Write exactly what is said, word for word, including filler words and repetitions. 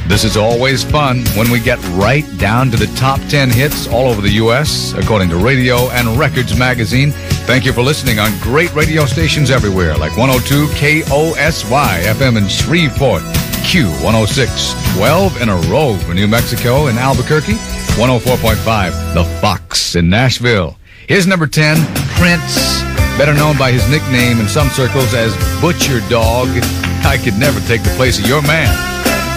This is always fun when we get right down to the top ten hits all over the U S, according to Radio and Records magazine. Thank you for listening on great radio stations everywhere, like one oh two K O S Y F M in Shreveport, Q one oh six, twelve in a row for New Mexico and Albuquerque, one oh four point five, The Fox in Nashville. Here's number ten, Prince, better known by his nickname in some circles as Butcher Dog. I could never take the place of your man.